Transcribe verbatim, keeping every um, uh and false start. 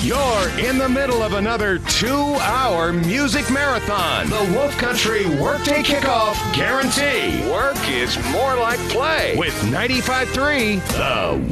You're in the middle of another two-hour music marathon. The Wolf Country Workday Kickoff Guarantee. Work is more like play with ninety-five point three The